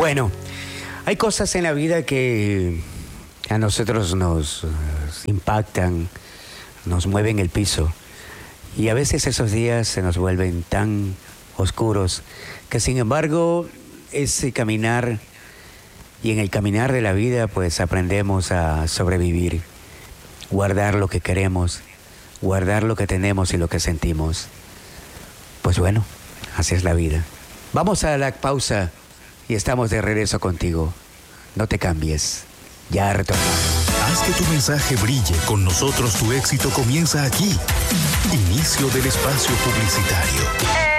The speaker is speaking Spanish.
Bueno, hay cosas en la vida que a nosotros nos impactan, nos mueven el piso. Y a veces esos días se nos vuelven tan oscuros que sin embargo ese caminar y en el caminar de la vida pues aprendemos a sobrevivir, guardar lo que queremos, guardar lo que tenemos y lo que sentimos. Pues bueno, así es la vida. Vamos a la pausa y estamos de regreso contigo. No te cambies, ya retornamos. Haz que tu mensaje brille. Con nosotros tu éxito comienza aquí. Inicio del espacio publicitario.